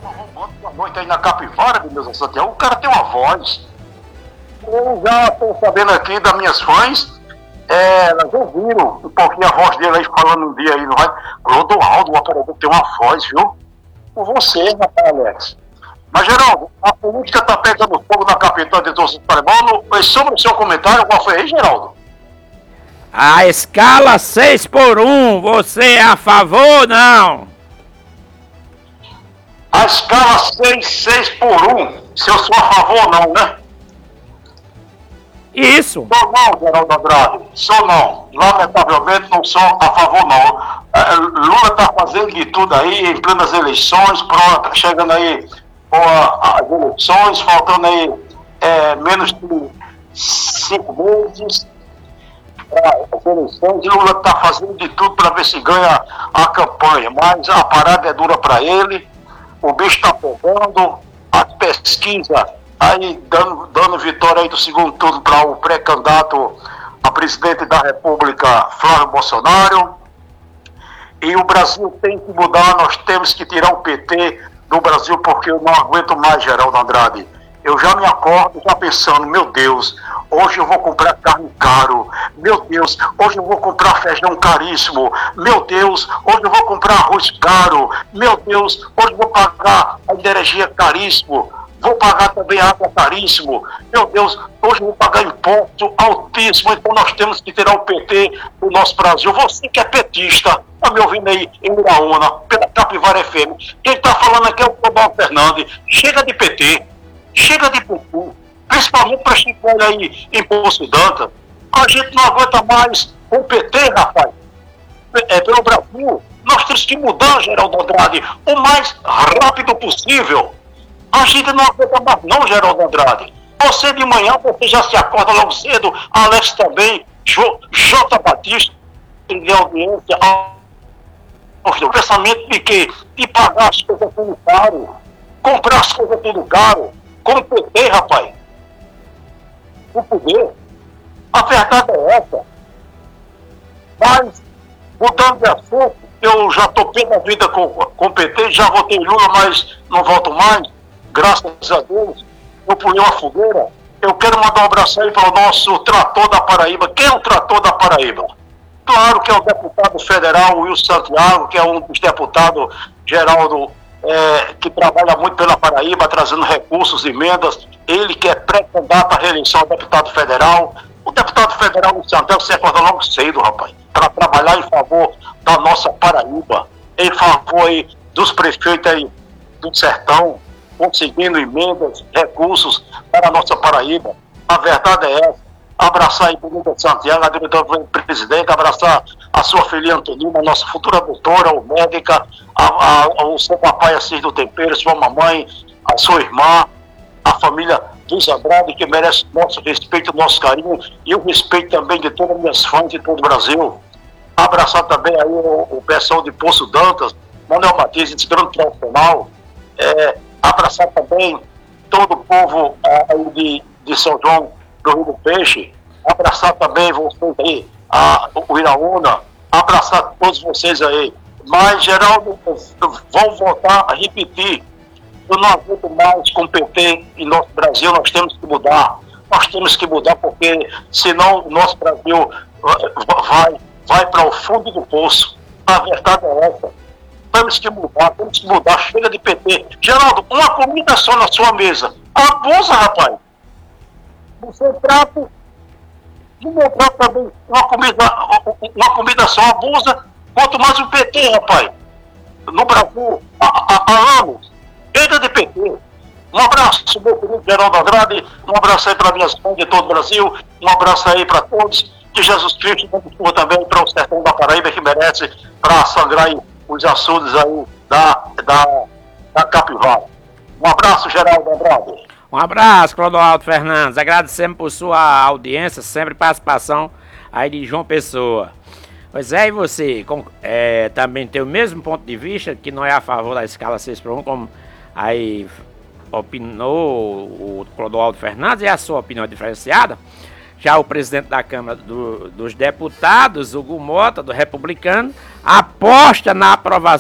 Boa noite aí na Capivara de Deus Santiago. O cara tem uma voz. Eu já estou sabendo aqui das minhas fãs, elas ouviram um pouquinho a voz dele aí falando um dia aí no rádio. Clodoaldo, o aparelho tem uma voz, viu? Com você, rapaz, Alex. Mas, Geraldo, a política está pegando fogo na capital de Torres do Paraibano. Sobre o seu comentário, qual foi aí, Geraldo? A escala 6x1, você é a favor ou não? A escala 6x1, se eu sou a favor ou não, né? Isso. Sou não, Geraldo Andrade. Sou não. Lamentavelmente não sou a favor não. Lula está fazendo de tudo aí, em plenas eleições, chegando aí as eleições, faltando aí menos de 5 meses para as eleições. Lula está fazendo de tudo para ver se ganha a campanha, mas a parada é dura para ele. O bicho está pegando, a pesquisa aí dando vitória aí do segundo turno para o pré-candidato a presidente da República, Flávio Bolsonaro. E o Brasil tem que mudar, nós temos que tirar o PT do Brasil, porque eu não aguento mais, Geraldo Andrade. Eu já me acordo, já pensando, meu Deus, hoje eu vou comprar carne caro, meu Deus, hoje eu vou comprar feijão caríssimo, meu Deus, hoje eu vou comprar arroz caro, meu Deus, hoje eu vou pagar a energia caríssimo, vou pagar também a água caríssimo, meu Deus, hoje eu vou pagar imposto altíssimo, então nós temos que tirar o PT do nosso Brasil. Você que é petista, está me ouvindo aí em Iraúna, pela Capivara FM, quem está falando aqui é o Clodoaldo Fernandes. Chega de PT, chega de PT, principalmente para Chico aí em Poço Danta. A gente não aguenta mais o PT, rapaz. Pelo Brasil, nós temos que mudar, Geraldo Andrade, o mais rápido possível. A gente não aguenta mais não, Geraldo Andrade. Você de manhã, você já se acorda logo cedo, Alex também, J. Batista, tem de audiência, o pensamento de que de pagar as coisas tudo caro, comprar as coisas tudo caro, como o PT, rapaz. O poder. A verdade é essa. Mas, mudando de assunto, eu já topei na vida com o PT, já votei Lula, mas não voto mais, graças a Deus. Eu pulei uma fogueira. Eu quero mandar um abraço aí para o nosso trator da Paraíba. Quem é o trator da Paraíba? Claro que é o deputado federal Wilson Santiago, que é um dos deputados, Geraldo, que trabalha muito pela Paraíba, trazendo recursos, emendas. Ele que é pré-candidato à reeleição a deputado federal. O deputado federal Wilson Santiago se acorda logo cedo, rapaz, para trabalhar em favor da nossa Paraíba, em favor aí dos prefeitos aí do sertão, conseguindo emendas, recursos para a nossa Paraíba. A verdade é essa. Abraçar aí o Wilson Santiago, a diretora-presidente, abraçar a sua filha Antonina, nossa futura doutora, ou médica, o seu papai Assis do Tempero, sua mamãe, a sua irmã, a família dos Andrade, que merece nosso respeito, nosso carinho, e o respeito também de todas as minhas fãs de todo o Brasil. Abraçar também aí o pessoal de Poço Dantas, Manuel Matias, esse grande profissional. Abraçar também todo o povo aí de São João do Rio do Peixe, abraçar também vocês aí, o Iraúna, abraçar todos vocês aí. Mas, Geraldo, vou voltar a repetir, eu não aguento mais com o PT em nosso Brasil, nós temos que mudar. Nós temos que mudar, porque senão o nosso Brasil vai para o fundo do poço. A verdade é essa. Temos que mudar, chega de PT. Geraldo, uma comida só na sua mesa. Abusa, rapaz. Você trata de comprar também uma comida só, abusa, quanto mais o PT, rapaz. No Brasil, há anos, chega de PT. Um abraço, meu querido Geraldo Andrade, um abraço aí para minhas fãs de todo o Brasil, um abraço aí para todos, que Jesus Cristo continua também para o sertão da Paraíba, que merece, para sangrar aí os açudes aí da Capivara. Um abraço, Geraldo Andrade. Um abraço, Clodoaldo Fernandes. Agradecemos por sua audiência, sempre participação aí de João Pessoa. Pois é, e você também tem o mesmo ponto de vista, que não é a favor da escala 6x1, como aí opinou o Clodoaldo Fernandes, e a sua opinião é diferenciada? Já o presidente da Câmara dos Deputados, Hugo Mota, do Republicano, aposta na aprovação